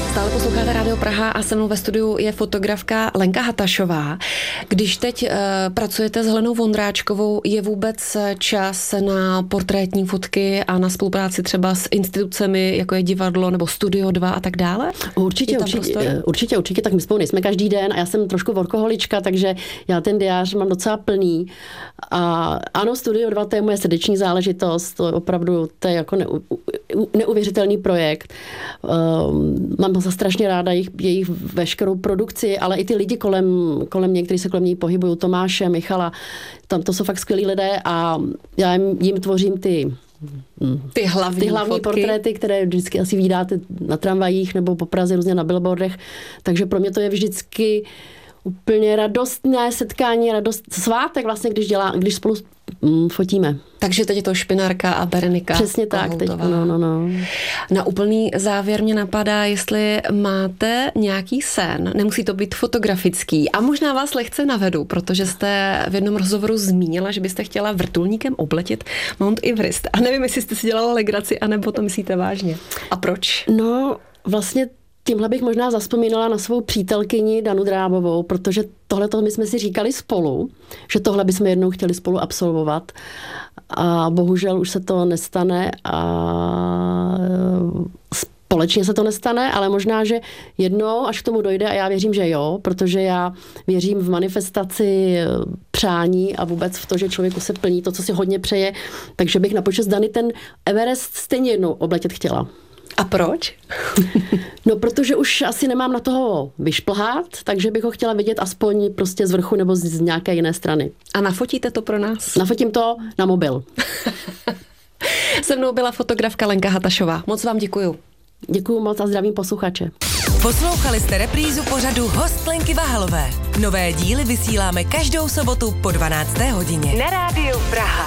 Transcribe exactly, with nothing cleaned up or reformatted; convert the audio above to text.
Stále posloucháte Rádio Praha a se mnou ve studiu je fotografka Lenka Hatašová. Když teď uh, pracujete s Helenou Vondráčkovou, je vůbec čas na portrétní fotky a na spolupráci třeba s institucemi, jako je Divadlo nebo Studio dva a tak dále? Určitě, určitě, určitě, určitě, tak my spolu nejsme každý den a já jsem trošku workoholička, takže já ten diář mám docela plný. A ano, Studio dva, to je moje srdeční záležitost, to opravdu to je jako neu, neuvěřitelný projekt. Um, mám za strašně ráda jejich, jejich veškerou produkci, ale i ty lidi kolem, kolem mě, kteří se kolem ní pohybují, Tomáše, Michala, tam to jsou fakt skvělí lidé a já jim, jim tvořím ty Ty hlavní, ty hlavní fotky. portréty, které vždycky asi vídáte na tramvajích nebo po Praze různě na billboardech. Takže pro mě to je vždycky úplně radostné setkání, radost, svátek vlastně, když, dělá, když spolu mm, fotíme. Takže teď je to Špinárka a Berenika. Přesně tak, teď, no, no, no. Na úplný závěr mě napadá, jestli máte nějaký sen, nemusí to být fotografický, a možná vás lehce navedu, protože jste v jednom rozhovoru zmínila, že byste chtěla vrtulníkem obletět Mount Everest. A nevím, jestli jste si dělala legraci, anebo to myslíte vážně. A proč? No, vlastně tímhle bych možná zazpomínala na svou přítelkyni Danu Drábovou, protože tohleto my jsme si říkali spolu, že tohle bychom jednou chtěli spolu absolvovat. A bohužel už se to nestane a společně se to nestane, ale možná, že jednou, až k tomu dojde, a já věřím, že jo, protože já věřím v manifestaci přání a vůbec v to, že člověku se plní to, co si hodně přeje, takže bych na počest Dany ten Everest stejně jednou obletět chtěla. A proč? No, protože už asi nemám na toho vyšplhat, takže bych ho chtěla vidět aspoň prostě z vrchu nebo z, z nějaké jiné strany. A nafotíte to pro nás? Nafotím to na mobil. Se mnou byla fotografka Lenka Hatašová. Moc vám děkuju. Děkuju moc a zdravím posluchače. Poslouchali jste reprízu pořadu Host Lenky Vahalové. Nové díly vysíláme každou sobotu po dvanácté hodině. Na Rádiu Praha.